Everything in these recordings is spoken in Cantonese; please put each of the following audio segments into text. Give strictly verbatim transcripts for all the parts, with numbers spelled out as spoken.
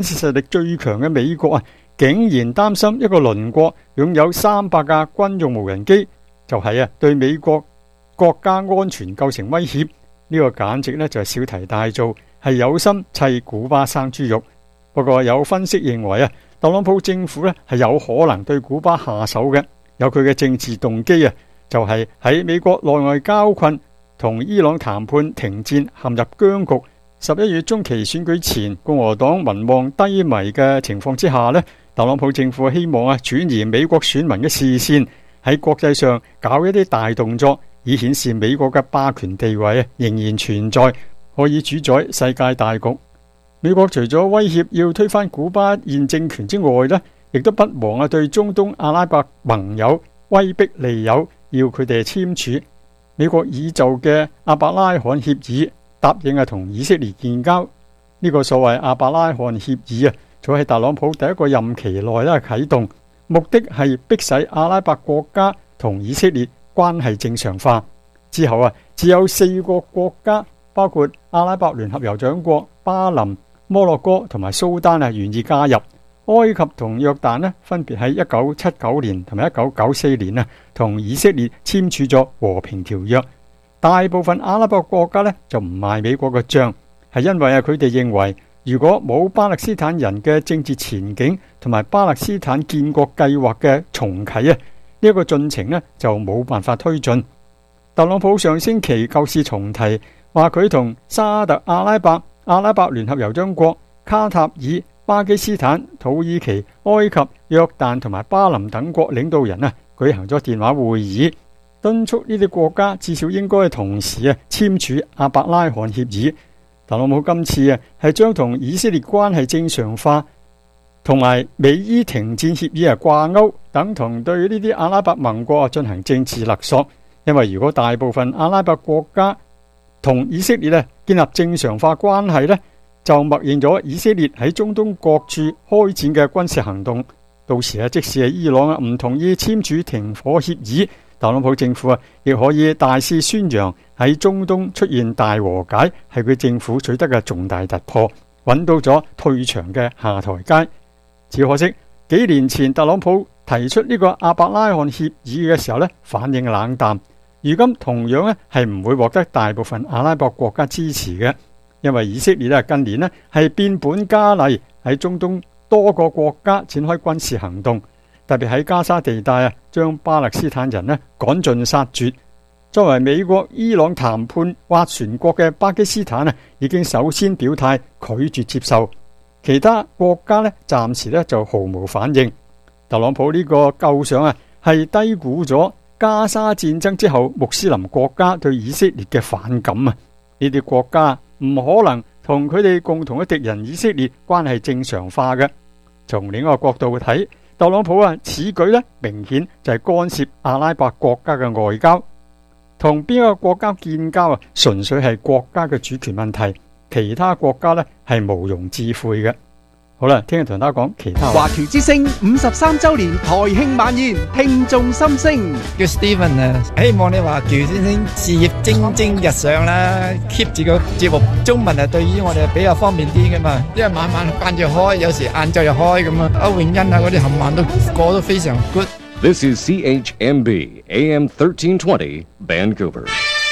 實力最強嘅美國啊，竟然擔心一個鄰國擁有三百架軍用無人機，就係啊對美國國家安全構成威脅。呢個簡直呢就係小題大做，係有心砌古巴生豬肉。不過有分析認為啊，特朗普政府呢係有可能對古巴下手嘅，有佢嘅政治動機啊，就係喺美國內外交困同伊朗談判停戰陷入僵局，十一月中期選舉前共和黨民望低迷嘅情況之下呢，特朗普政府希望啊轉移美國選民嘅視線，喺國際上搞一啲大動作，以顯示美國嘅霸權地位啊仍然存在，可以主宰世界大局。美國除咗威脅要推翻古巴現政權之外呢，亦都不忘啊對中東阿拉伯盟友威逼利誘，要佢哋簽署美國已就嘅亞伯拉罕協議，答應啊同以色列建交。呢個所謂亞伯拉罕協議啊，早喺特朗普第一個任期內咧啟動，目的係迫使阿拉伯國家同以色列關係正常化。之後啊，只有四個國家，包括阿拉伯聯合酋長國、巴林、摩洛哥同埋蘇丹啊，願意加入。埃及同約旦呢，分別喺一九七九年同埋一九九四年啊，同以色列簽署咗和平條約。大部分阿拉伯國家呢，就唔賣美國嘅賬，係因為啊佢哋認為，如果冇巴勒斯坦人嘅政治前景同埋巴勒斯坦建國計劃嘅重啟啊，呢一個進程呢，就冇辦法推進。特朗普上星期舊事重提，話佢同沙特阿拉伯、阿拉伯聯合酋長國、卡塔爾、巴基斯坦、土耳其、埃及、約旦同埋巴林等國領導人啊舉行咗電話會議，敦促呢啲國家至少應該同時啊簽署亞伯拉罕協議。特朗普今次啊係將同以色列關係正常化同埋美伊停戰協議啊掛鈎，等同對呢啲阿拉伯盟國啊進行政治勒索。因為如果大部分阿拉伯國家同以色列啊建立正常化關係呢，就默認咗以色列喺中東各處開展嘅軍事行動。到時啊，即使係伊朗啊唔同意簽署停火協議，特朗普政府啊亦可以大肆宣揚喺中東出現大和解係佢政府取得嘅重大突破，揾到咗退場嘅下台階。只可惜幾年前特朗普提出呢個亞伯拉罕協議嘅時候呢，反應冷淡，如今同樣呢係唔會獲得大部分阿拉伯國家支持嘅。因為以色列咧近年咧係變本加厲，喺中東多個國家展開軍事行動，特別喺加沙地帶啊，將巴勒斯坦人咧趕盡殺絕。作為美國伊朗談判斡旋國嘅巴基斯坦啊，已經首先表態拒絕接受，其他國家咧暫時咧就毫無反應。特朗普呢個構想啊，係低估咗加沙戰爭之後穆斯林國家對以色列嘅反感啊！呢啲國家唔可能同佢哋共同嘅敵人以色列關係正常化嘅。從另一個角度睇，特朗普啊此舉咧明顯就係干涉阿拉伯國家嘅外交，同邊個國家建交啊，純粹係國家嘅主權問題，其他國家咧係毋庸置喙嘅。好啦，聽日同大家講其他話。 華僑之聲五十三週年台慶晚宴，聽眾心聲。 叫 Steven 啊，希望你華僑之聲事業蒸蒸日上啦 ，keep 住個節目中文啊，對於我哋比較方便啲噶嘛，因為晚晚間住開，有時晏晝又開咁啊。歐永欣啊，嗰啲冚唪唥都過得非常 good。 This is C H M B A M thirteen twenty Vancouver。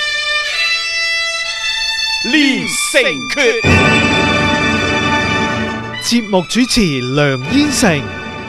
連城訣。節目主持梁燕成。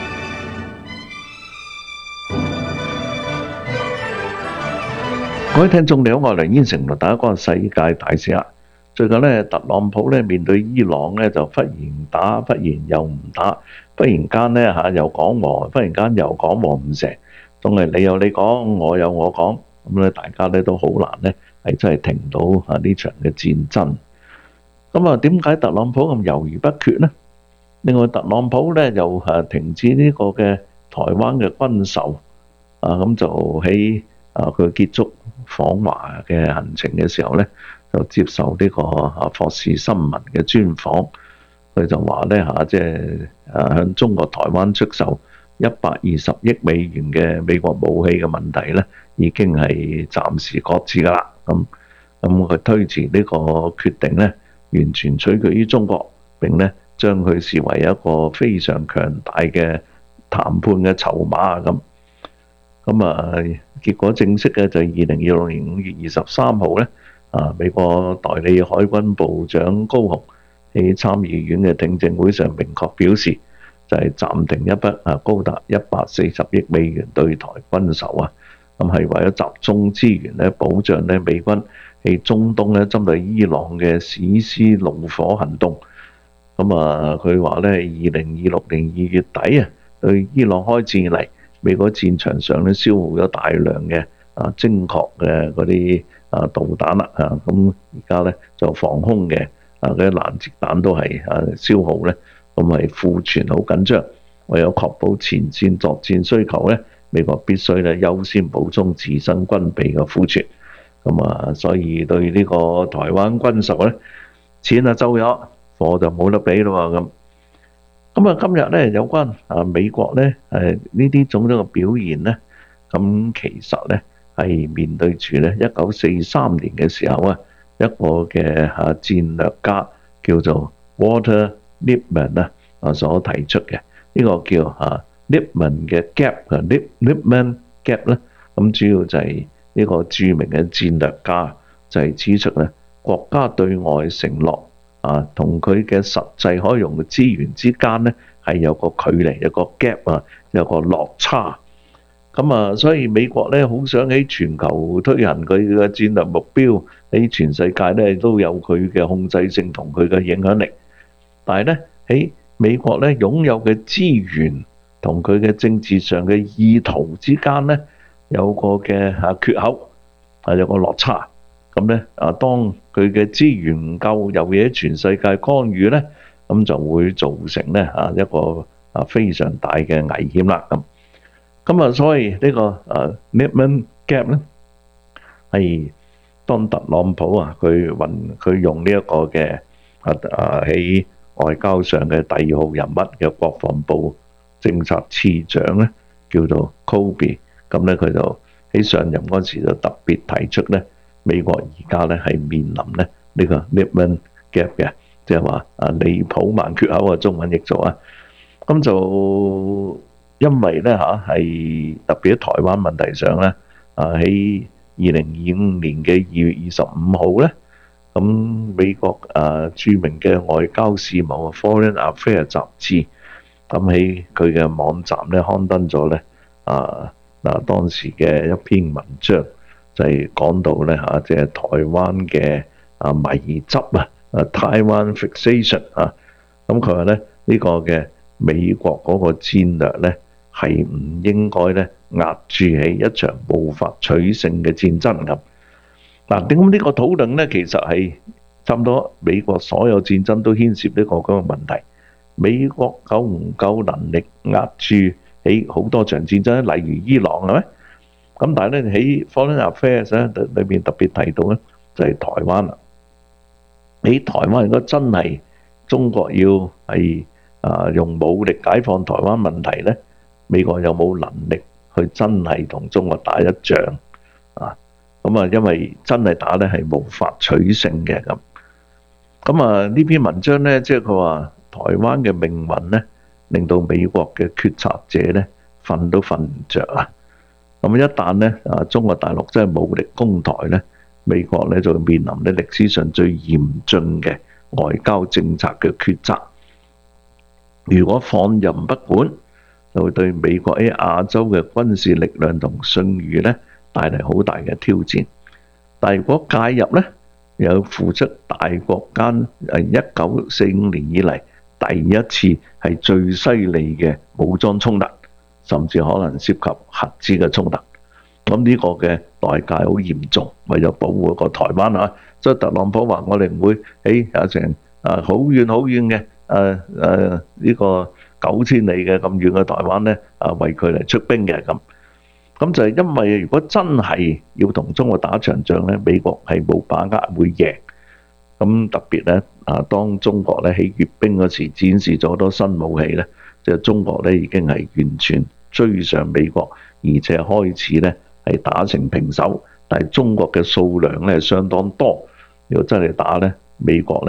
各位聽眾你好，我係梁燕成，同大家講世界大事啊。最近呢，特朗普呢面對伊朗呢，就忽然打，忽然又唔打，忽然間呢嚇又講和，忽然間又講和唔成，仲係你有你講，我有我講，咁咧大家咧都好難呢，係真係停到啊呢場嘅戰爭。咁啊，點解特朗普咁猶豫不決呢？另外，特朗普咧又誒停止呢個嘅台灣嘅軍售，啊咁就喺啊佢結束訪華嘅行程嘅時候咧，就接受呢個啊霍士新聞嘅專訪，佢就話咧嚇，即係誒向中國台灣出售一百二十億美元嘅美國武器嘅問題咧，已經係暫時擱置㗎啦。咁咁佢推遲呢個決定咧，完全取決於中國，並咧將佢視為一個非常強大嘅談判嘅籌碼咁。咁啊，結果正式嘅就係二零二六年五月二十三號咧，啊，美國代理海軍部長高雄喺參議院嘅聽證會上明確表示，就係暫停一筆啊高達一百四十億美元對台軍售啊，咁係為咗集中資源咧，保障咧美軍喺中東咧針對伊朗嘅史詩怒火行動。咁啊，佢話咧，二零二六年二月底啊，對伊朗開戰以嚟，美國戰場上咧消耗咗大量嘅啊精確嘅嗰啲啊導彈啦啊，咁而家咧就防空嘅啊嗰啲攔截彈都係啊消耗咧，咁係庫存好緊張。為咗確保前線作戰需求咧，美國必須咧優先補充自身軍備嘅庫存。咁啊，所以對呢個台灣軍售咧，錢啊收咗，貨就冇得俾咯咁。咁啊，今日咧有關啊美國咧誒呢啲種種嘅表現咧，咁其實咧係面對住咧一九四三年嘅時候啊，一個嘅啊戰略家叫做 Walter Lippmann 啊啊所提出嘅呢個叫啊 Lippmann 嘅 gap 啊 Lippmann gap 咧，咁主要就係呢個著名嘅戰略家就係指出咧國家對外承諾啊，同佢嘅實際可以用嘅資源之間咧，係有個距離，有個 gap 啊，有個落差。咁啊，所以美國咧好想喺全球推行佢嘅戰略目標，喺全世界咧都有佢嘅控制性同佢嘅影響力。但係咧喺美國咧擁有嘅資源同佢嘅政治上嘅意圖之間咧，有個嘅啊缺口，啊有個落差。咁咧啊，當佢嘅資源唔夠，又喺全世界干預咧，咁就會造成咧啊一個啊非常大嘅危險啦。咁咁啊，所以呢個啊 Lippmann gap 咧係當特朗普啊佢運佢用呢一個嘅啊啊喺外交上嘅第二號人物嘅國防部政策次長咧，叫做 Kobe。咁咧佢就喺上任嗰時就特別提出咧。美國而家咧係面臨咧呢個 Lippmann gap 嘅，即係話啊利普曼缺口啊，中文譯做啊。咁就因為咧嚇係特別喺台灣問題上咧，啊喺二零二五年嘅二月二十五號咧，咁美國啊著名嘅外交事務 Foreign Affairs 雜誌，咁喺佢嘅網站咧刊登咗咧啊嗱當時嘅一篇文章。就係講到咧嚇，即係台灣嘅啊迷執啊，啊台灣 fixation 啊，咁佢話咧呢個嘅美國嗰個戰略咧係唔應該咧壓住起一場無法取勝嘅戰爭咁。嗱，點解呢個討論咧其實係差唔多美國所有戰爭都牽涉呢個嗰個問題，美國夠唔夠能力壓住起好多場戰爭，例如伊朗係咪？咁但係咧喺 Foreign Affairs 咧裏邊特別提到咧就係台灣啦。喺台灣如果真係中國要係啊用武力解放台灣問題咧，美國有冇能力去真係同中國打一仗啊？咁啊，因為真係打咧係無法取勝嘅咁。咁啊呢篇文章咧，即係佢話台灣嘅命運咧，令到美國嘅決策者咧瞓都瞓唔着啊！咁一旦咧啊，中國大陸真係武力攻台咧，美國咧就會面臨咧歷史上最嚴峻嘅外交政策嘅抉擇。如果放任不管，就會對美國喺亞洲嘅軍事力量同信譽咧帶嚟好大嘅挑戰。但係如果介入咧，又付出大國間誒一九四五年以嚟第一次係最犀利嘅武裝衝突。甚至可能涉及核子嘅衝突，咁呢個嘅代價好嚴重，為咗保護一個台灣啊，所以特朗普話：我哋唔會喺有成啊好遠好遠嘅誒誒呢個九千里嘅咁遠嘅台灣咧啊，為佢嚟出兵嘅咁。咁就係因為如果真係要同中國打場仗咧，美國係冇把握會贏。咁特別咧啊，當中國咧喺閱兵嗰時展示咗好多新武器咧。就中國咧已經係完全追上美國，而且開始咧係打成平手。但係中國嘅數量咧係相當多，如果真係打咧，美國咧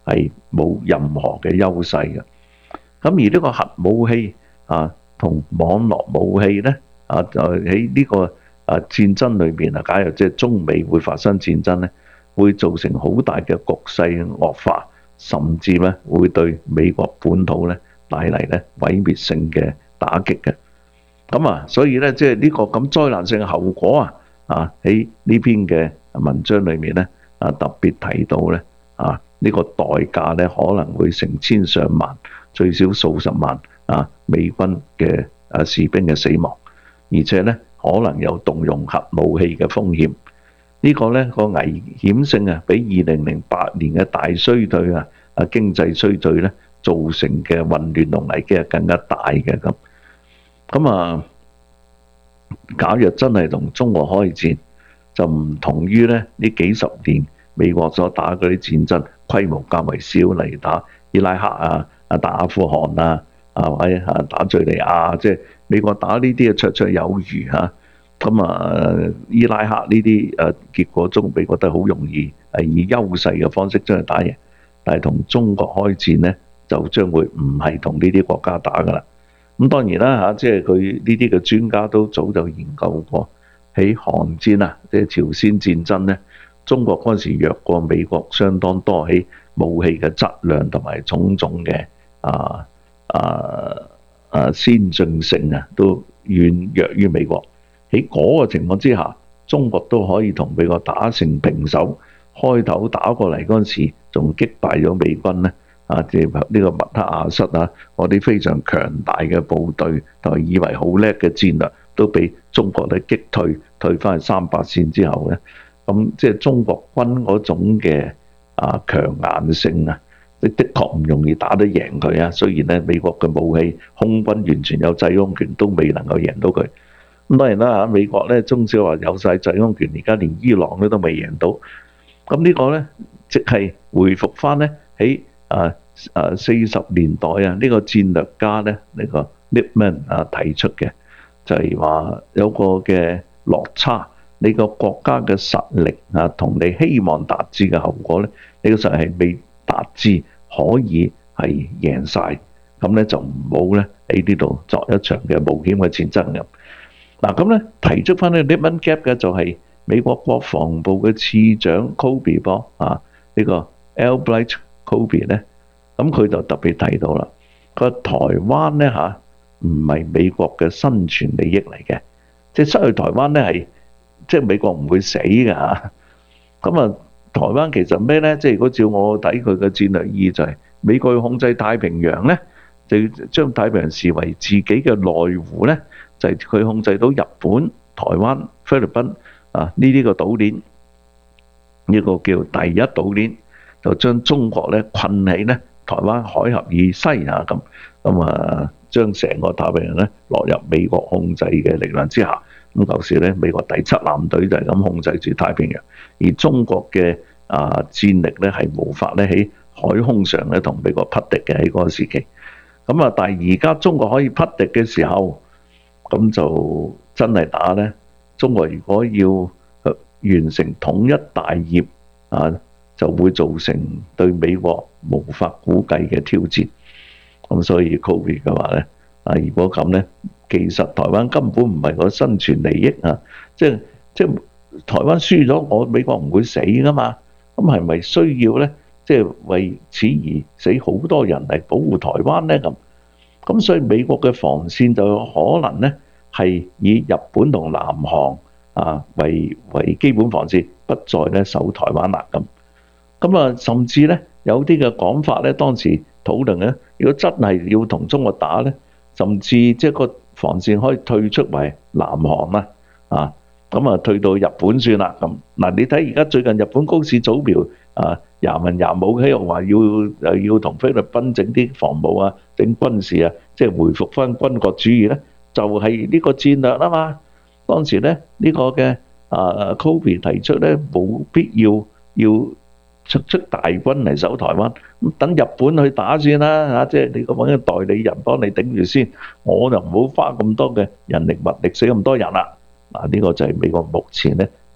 係冇任何嘅優勢嘅。咁而呢個核武器啊同網絡武器呢，啊就喺呢個啊戰爭裏面啊，假如即係中美會發生戰爭呢，會造成好大嘅局勢惡化，甚至咧會對美國本土咧帶嚟咧毀滅性嘅打擊嘅。咁啊，所以咧即係呢個咁災難性嘅後果啊，啊喺呢篇嘅文章裏面咧啊特別提到咧啊呢個代價咧可能會成千上萬，最少數十萬啊美軍嘅啊士兵嘅死亡，而且咧可能有動用核武器嘅風險。呢個呢個危險性啊，比二零零八年嘅大衰退啊、啊經濟衰退呢造成嘅混亂同危機係更加大嘅咁。咁啊，假若真係同中國開戰，就唔同於呢呢幾十年美國所打嗰啲戰爭，規模較為小，例如打伊拉克啊、啊打阿富汗啊、啊或者啊打敍利亞，即係美國打呢啲啊綽綽有餘嚇。咁啊，伊拉克呢啲誒結果中美覺得好容易係以優勢嘅方式將佢打贏，但係同中國開戰呢，就將會唔係同呢啲國家打噶啦。咁當然啦嚇，即係佢呢啲嘅專家都早就研究過，喺韓戰啊，即係朝鮮戰爭呢，中國嗰陣時弱過美國相當多，喺武器嘅質量同埋種種嘅啊啊啊先進性啊，都遠弱於美國。喺嗰個情況之下，中國都可以同美國打成平手。開頭打過嚟嗰陣時，仲擊敗咗美軍呢啊，即係呢個麥克阿瑟啊，嗰啲非常強大嘅部隊，同埋以為好叻嘅戰略，都俾中國咧擊退，退翻去三八線之後呢，咁即係中國軍嗰種嘅啊強硬性啊，的的確唔容易打得贏佢啊。雖然呢美國嘅武器空軍完全有制空權，都未能夠贏到佢。咁當然啦嚇，美國咧中小話有晒制空權，而家連伊朗咧都未贏到。咁呢個咧，即係回復翻咧喺啊啊四十年代啊呢個戰略家咧呢個 Lippmann 啊提出嘅，就係話有個嘅落差，你個國家嘅實力啊同你希望達至嘅後果咧，你個實力係未達至可以係贏晒，咁咧就唔好咧喺呢度作一場嘅冒險嘅戰爭咁。嗱咁咧提出翻呢個 Lippmann Gap 嘅就係美國國防部嘅次長 Kobe 噃啊，呢個 Albright Kobe 咧，咁佢就特別提到啦，佢話台灣咧嚇唔係美國嘅生存利益嚟嘅，即係失去台灣咧係即係美國唔會死嘅嚇。咁啊，台灣其實咩咧？即係如果照我睇佢嘅戰略意義就係美國要控制太平洋咧，就要將太平洋視為自己嘅內湖咧。就係佢控制到日本、台灣、菲律賓啊呢啲個島鏈，呢個叫第一島鏈，就將中國咧困喺咧台灣海峽以西啊咁，咁啊將成個太平洋咧落入美國控制嘅力量之下。咁舊時咧美國第七艦隊就係咁控制住太平洋，而中國嘅啊戰力咧係無法咧喺海空上咧同美國匹敵嘅喺嗰個時期。咁啊，但係而家中國可以匹敵嘅時候，咁就真係打呢。中國如果要完成統一大業啊，就會造成對美國無法估計嘅挑戰。咁所以 Kobe 嘅話呢，啊如果咁呢，其實台灣根本唔係個生存利益啊，即係即係台灣輸咗，我美國唔會死噶嘛。咁係咪需要呢？即係為此而死好多人嚟保護台灣呢？咁？咁所以美國嘅防線就有可能咧係以日本同南韓啊為為基本防線，不再咧守台灣啦咁。咁啊，甚至咧有啲嘅講法咧，當時討論咧，如果真係要同中國打咧，甚至即係個防線可以退出為南韓啦啊，咁啊退到日本算啦咁。嗱，你睇而家最近日本高市早苗啊，廿文廿武喺度話要誒要同菲律賓整啲防務啊，整軍事啊，即係回復翻軍國主義咧，就係呢個戰略啊嘛。當時咧呢個嘅啊 Kobe 提出咧，冇必要要出出大軍嚟守台灣，咁等日本去打先啦嚇，即係你個揾個代理人幫你頂住先，我就唔好花咁多嘅人力物力死咁多人啦。嗱，呢個就係美國目前咧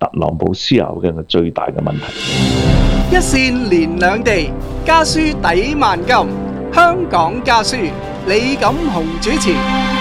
特朗普思考嘅最大嘅問題。 一線連兩地，家書抵萬金。香港家書，李錦雄主持。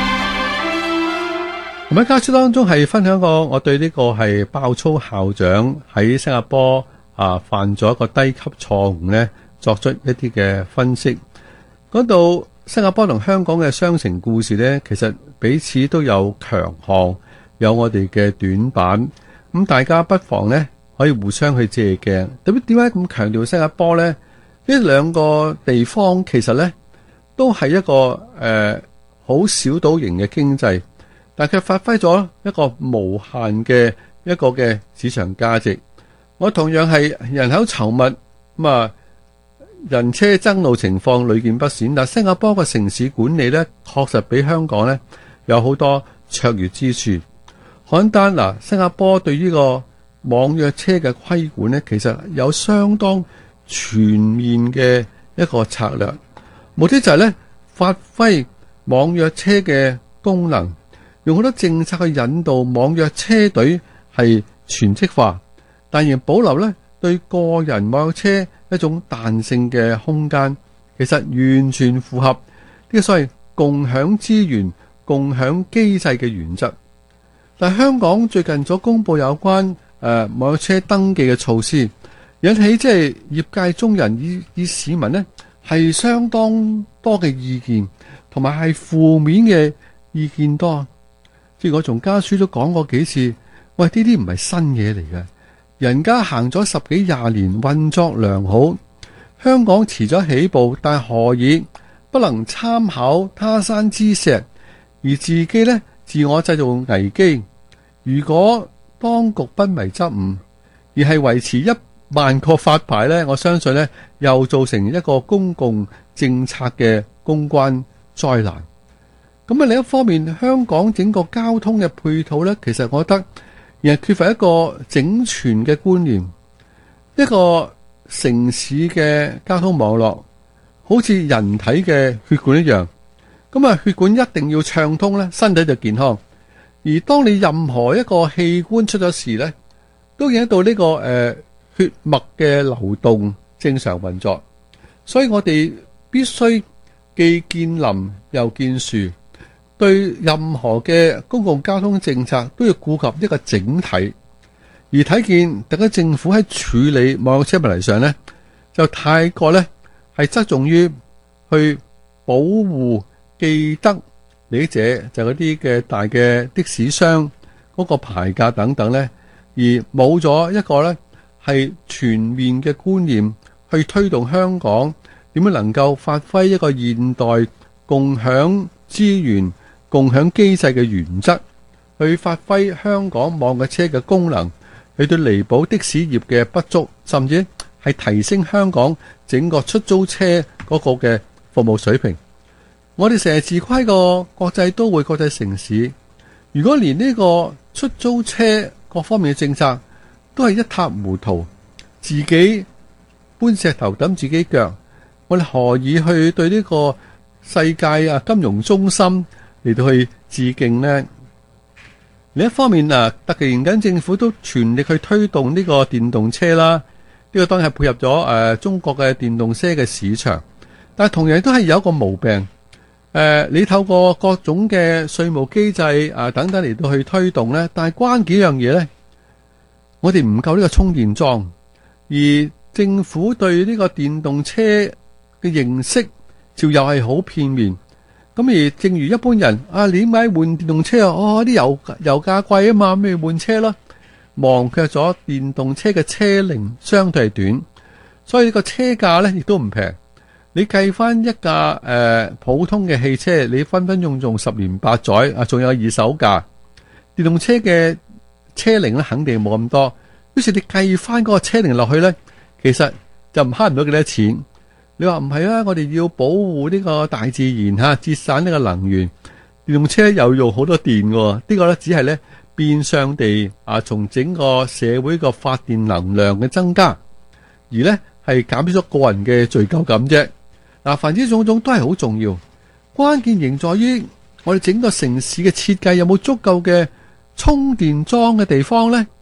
咁喺家書當中係分享過我對呢個係爆粗校長喺新加坡啊犯咗一個低級錯誤呢，作出一啲嘅分析。講到新加坡同香港嘅雙城故事呢，其實彼此都有強項，有我哋嘅短板。咁大家不妨呢可以互相去借鏡。特別點解咁強調新加坡呢？呢兩個地方其實呢都係一個誒好小島型嘅經濟，但係佢發揮咗一個無限嘅一個嘅市場價值。我同樣係人口稠密，咁啊人車爭路情況屢見不鮮，但新加坡嘅城市管理呢確實比香港呢有好多卓越之處。簡單嗱，新加坡對呢個網約車嘅規管呢，其實有相當全面嘅一個策略，目的就係咧發揮網約車嘅功能，用好多政策去引導網約車隊係全職化，但仍保留咧對個人網約車一種彈性嘅空間，其實完全符合呢個所謂共享資源、共享機制嘅原則。但香港最近所公布有關誒、呃、網約車登記嘅措施，引起即係業界中人以以市民呢係相當多嘅意見，同埋係負面嘅意見多。即係我從家書都講過幾次，喂，呢啲唔係新嘢嚟嘅，人家行咗十幾廿年，運作良好。香港遲咗起步，但何以不能參考他山之石，而自己呢自我製造危機？如果當局不為執誤，而係維持一萬個發牌呢，我相信呢又造成一個公共政策嘅公關災難。咁啊，另一方面，香港整個交通嘅配套呢，其實我覺得而係缺乏一個整全嘅觀念。一個城市嘅交通網絡好似人體嘅血管一樣，咁啊，血管一定要暢通呢，身體就健康。而當你任何一個器官出咗事呢，都影響到呢個誒、呃、血脈嘅流動正常運作。所以我哋必須既見林又見樹，對任何嘅公共交通政策都要顧及一個整體。而睇見特區政府喺處理網約車問題上呢，就太過呢係側重於去保護既得利益者，就嗰啲嘅大嘅的，的士商嗰個牌價等等呢，而冇咗一個呢係全面嘅觀念去推動香港點樣能夠發揮一個現代共享資源、共享機制嘅原則，去發揮香港網約車嘅功能，去對彌補的士業嘅不足，甚至係提升香港整個出租車嗰個嘅服務水平。我哋成日自誇個國際都會、國際城市，如果連呢個出租車各方面嘅政策都係一塌糊塗，自己搬石頭揼自己腳，我哋何以去對呢個世界啊金融中心嚟到去致敬呢？另一方面啊，特技研緊政府都全力去推動呢個電動車啦，呢、這個當然係配合咗誒、呃、中國嘅電動車嘅市場，但係同樣都係有一個毛病。誒、呃，你透過各種嘅稅務機制啊等等嚟到去推動呢，但係關鍵一樣嘢呢，我哋唔夠呢個充電樁，而政府對呢個電動車嘅認識就又係好片面。咁而正如一般人啊，你點解換電動車啊？哦，啲油油價貴啊嘛，咩換車咯？忘卻咗電動車嘅車齡相對係短，所以呢個車價呢亦都唔平。你計翻一架誒、呃、普通嘅汽車，你分分鐘用十年八載啊，仲有二手價。電動車嘅車齡咧肯定冇咁多，於是你計翻嗰個車齡落去咧，其實就唔慳唔到幾多錢。你話唔係啊？我哋要保護呢個大自然嚇，節省呢個能源。電動車又用好多電喎，呢、這個咧只係咧變相地啊，從整個社會個發電能量嘅增加，而咧係減少咗個人嘅罪疚感啫。嗱，凡之種種都係好重要，關鍵仍在於我哋整個城市嘅設計有冇足夠嘅充電樁嘅地方呢？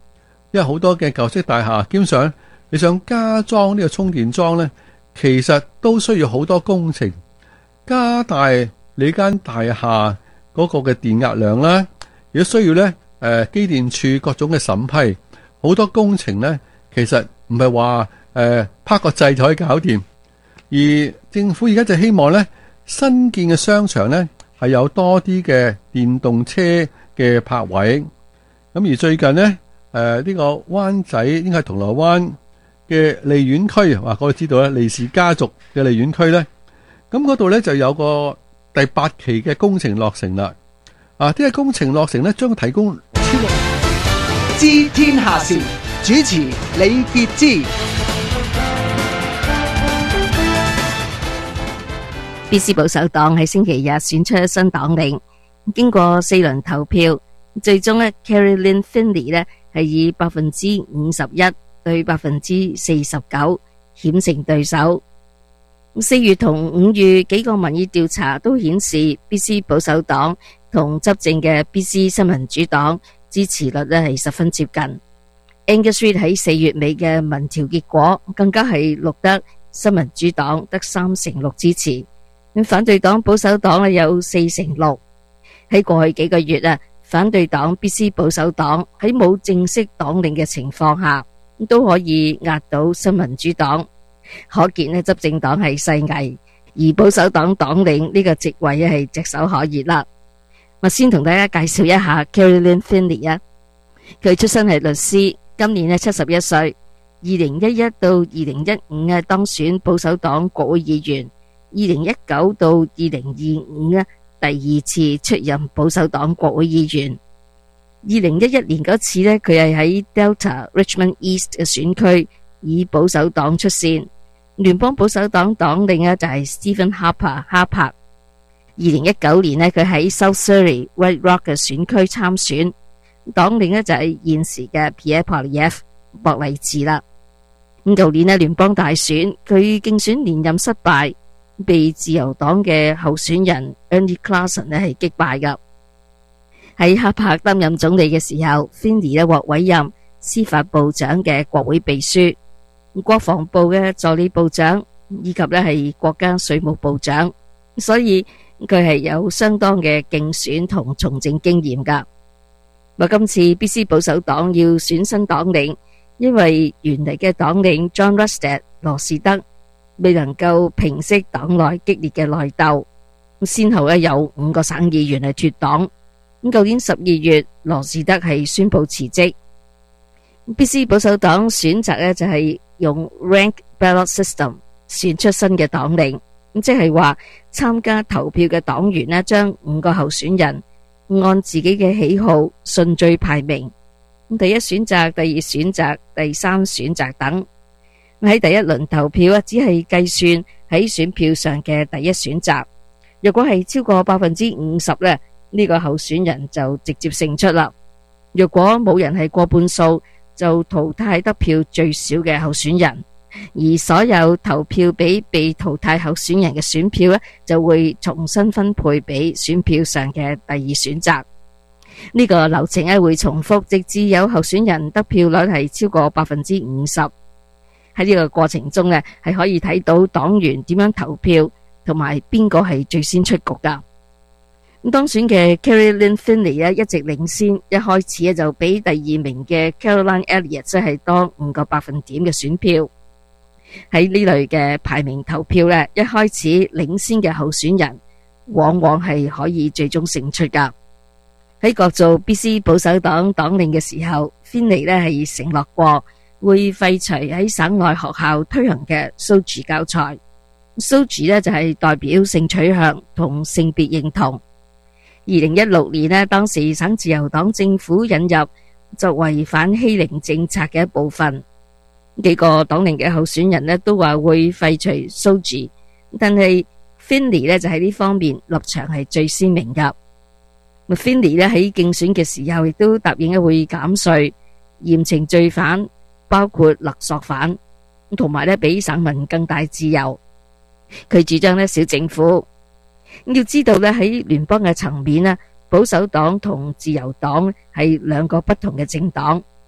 因為好多嘅舊式大廈，基本上你想加裝呢個充電樁呢，其實都需要好多工程，加大你間大廈嗰個嘅電壓量啦，亦都需要呢誒機電處各種嘅審批，好多工程呢，其實唔係話誒拍個掣就可以搞掂。而政府而家就希望呢，新建嘅商場呢係有多啲嘅電動車嘅泊位。咁而最近呢，誒、呃、呢、這個灣仔應該係銅鑼灣嘅利苑區，話我哋知道咧，利氏家族嘅利苑區呢，咁嗰度呢就有個第八期嘅工程落成啦。啊，呢個工程落成呢，將提供超過知天下事，主持李傑之。 B C 保守黨喺星期日選出新黨領，經過四輪投票，最終呢 Caroline Finley 呢係以百分之五十一對百分之四十九險勝對手。四月同五月幾個民意調查都顯示 B C 保守黨同執政嘅 B C 新民主黨支持率呢係十分接近。Angus Reid 喺四月尾嘅民調結果更加係錄得新民主黨得三成六支持。反對黨保守黨咧有四成六。喺過去幾個月啊，反對黨 B C 保守黨喺冇正式黨領嘅情況下，都可以壓倒新民主黨，可見咧執政黨係勢危，而保守黨黨領呢個職位咧係炙手可熱啦。我先同大家介紹一下 Caroline Finley 啊，佢出身係律師，今年咧七十一歲，二零一一到二零一五啊當選保守黨國會議員。二零一九到二零二五呢，第二次出任保守黨國會議員。二零一一年嗰次呢，佢係喺 Delta Richmond East 嘅選區以保守黨出線。聯邦保守黨黨領呢就係 Stephen Harper 哈柏。二零一九年呢，佢喺 South Surrey White Rock 嘅選區參選，黨領呢就係現時嘅 Pierre Poilievre 博勵治啦。咁舊年呢，聯邦大選，佢競選連任失敗，被自由黨嘅候選人 Ernie Clausen 咧係擊敗噶。喺哈柏擔任總理嘅時候 Finley 咧獲委任司法部長嘅國會秘書、國防部嘅助理部長以及咧係國家稅務部長，所以佢係有相當嘅競選同從政經驗噶。咁今次 B C 保守黨要選新黨領，因為原嚟嘅黨領 John Rustad 羅士德未能夠平息黨內激烈嘅內鬥，先後咧有五個省議員係脫黨。咁舊年十二月，羅士德係宣布辭職。B C 保守黨選擇咧就係用 rank ballot system 選出新嘅黨領，咁即係話參加投票嘅黨員咧將五個候選人按自己嘅喜好順序排名，咁第一選擇、第二選擇、第三選擇等。喺第一輪投票啊，只係計算喺選票上嘅第一選擇。若果係超過百分之五十咧，呢個候選人就直接勝出啦。若果冇人係過半數，就淘汰得票最少嘅候選人，而所有投票俾被淘汰候選人嘅選票咧，就會重新分配俾選票上嘅第二選擇。呢個流程咧會重複，直至有候選人得票率係超過百分之五十。喺呢個過程中呢，係可以睇到黨員點樣投票，同埋邊個係最先出局噶。咁當選嘅 Caroline Finley 咧一直領先，一開始咧就比第二名嘅 Caroline Elliott 即係多五個百分點嘅選票。喺呢類嘅排名投票呢，一開始領先嘅候選人往往係可以最終勝出噶。喺角逐 B C 保守黨黨領嘅時候 ，Finley 咧係承諾過會廢除喺省內學校推行嘅 S O G I 教材。S O G I 咧就係代表性取向同性別認同。二零一六年咧，當時省自由黨政府引入作為反欺凌政策嘅一部分。幾個黨領嘅候選人咧都話會廢除 S O G I， 但係 Finley 咧就喺呢方面立場係最鮮明噶。Finley 咧喺競選嘅時候亦都答應咧會減稅、嚴懲罪犯，包括勒索犯，同埋咧俾省民更大自由。佢主張咧小政府。要知道咧喺聯邦嘅層面咧，保守黨同自由黨係兩個不同嘅政黨。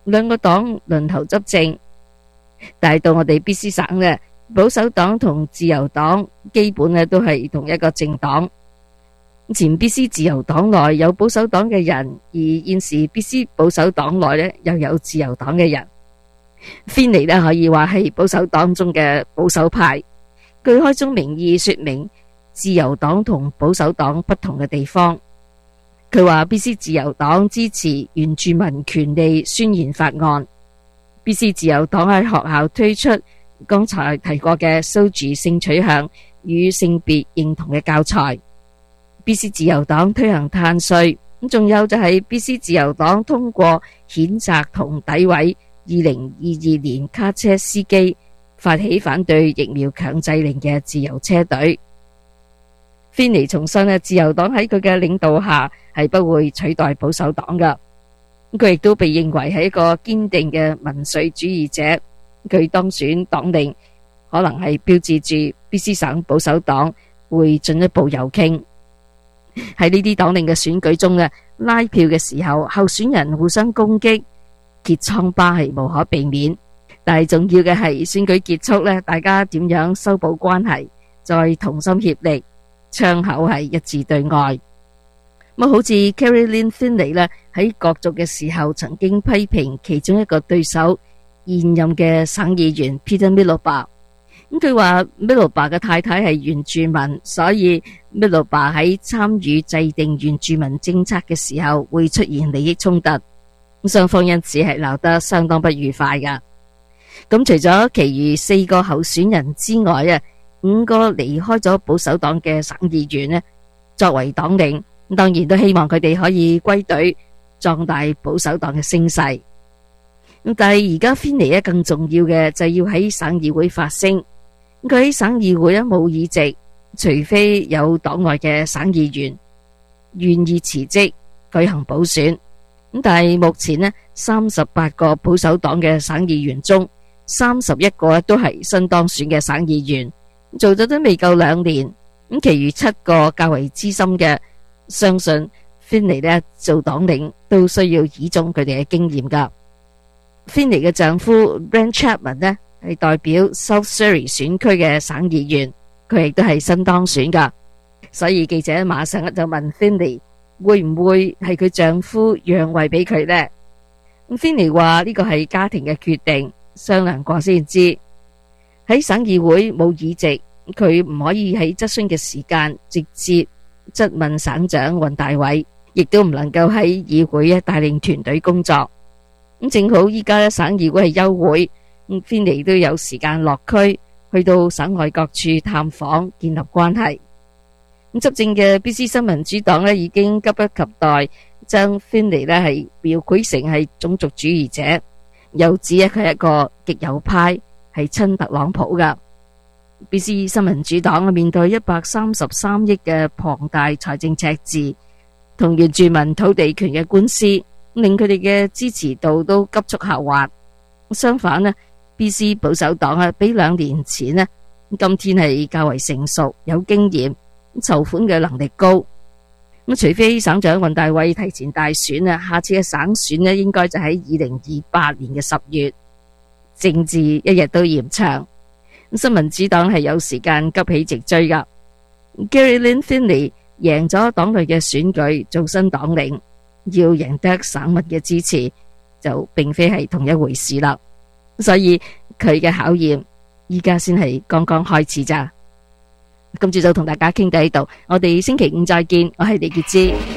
兩個黨輪頭執政，但係到我哋 B C 省嘅保守黨同自由黨基本咧都係同一個政黨。前 B C 自由黨內有保守黨嘅人，而現時 B C 保守黨內咧又有自由黨嘅人。Finley 咧可以話係保守黨中嘅保守派，佢開宗明義說明自由黨同保守黨不同嘅地方。佢話 B C 自由黨支持原住民權利宣言法案。B C 自由黨喺學校推出剛才提過嘅 S O G I 性取向與性別認同嘅教材。B C 自由黨推行碳稅，咁仲有就係 B C 自由黨通過譴責同詆毀二零二二年卡車司機發起反對疫苗強制令嘅自由車隊。Finley 重申咧，自由黨喺佢嘅領導下係不會取代保守黨噶。佢亦都被認為係一個堅定嘅民粹主義者。佢當選黨領可能係標誌住 B C 省保守黨會進一步右傾。喺呢啲黨領嘅選舉中嘅拉票嘅時候，候選人互相攻擊，揭瘡疤係無可避免。但係重要嘅係選舉結束咧，大家點樣修補關係，再同心協力，窗口係一致對外。咁好似 Caroline Finley 咧喺角逐嘅時候，曾經批評其中一個對手現任嘅省議員 Peter Miloba。咁佢話 Miloba 嘅太太係原住民，所以 Miloba 喺參與制定原住民政策嘅時候會出現利益衝突，咁雙方因此係鬧得相當不愉快噶。咁除咗其餘四個候選人之外啊，五個離開咗保守黨嘅省議員呢，作為黨領，當然都希望佢哋可以歸隊，壯大保守黨嘅聲勢。咁但係而家 Finley 咧更重要嘅就係要喺省議會發聲。佢喺省議會咧冇議席，除非有黨外嘅省議員願意辭職舉行補選。咁但係目前呢，三十八個保守黨嘅省議員中，三十一個都係新當選嘅省議員，做咗都未夠兩年。咁其餘七個較為資深嘅，相信 Finley 咧做黨領都需要倚重佢哋嘅經驗噶。Finley 嘅丈夫 Brent Chapman 呢係代表 South Surrey 選區嘅省議員，佢亦都係新當選噶。所以記者馬上就問 Finley 會唔會係佢丈夫讓位俾佢呢？咁 Finley 話呢個係家庭嘅決定，商量過先知。喺省議會冇議席，佢唔可以喺質詢嘅時間直接質問省長雲大偉，亦都唔能夠喺議會啊帶領團隊工作。咁正好依家省議會係休會，咁 Finley 都有時間落區，去到省外各處探訪，建立關係。咁執政嘅 B C 新民主黨咧已經急不及待將 Finley 咧係描繪成係種族主義者，又指佢係一個極右派，係親特朗普噶。B C 新民主黨面對一百三十三億嘅龐大財政赤字，同原住民土地權嘅官司，令佢哋嘅支持度都急速下滑。相反呢 B C 保守黨啊，比兩年前呢，今天係較為成熟，有經驗，籌款嘅能力高。咁除非省長雲大偉提前大選啊，下次嘅省選呢，應該就喺二零二八年嘅十月。政治一日都嫌長，新民主黨係有時間急起直追噶。Caroline Finley 贏咗黨內嘅選舉，做新黨領，要贏得省民嘅支持，就並非係同一回事啦。所以佢嘅考驗依家先係剛剛開始咋。今朝早同大家傾到呢度，我哋星期五再見，我係李潔芝。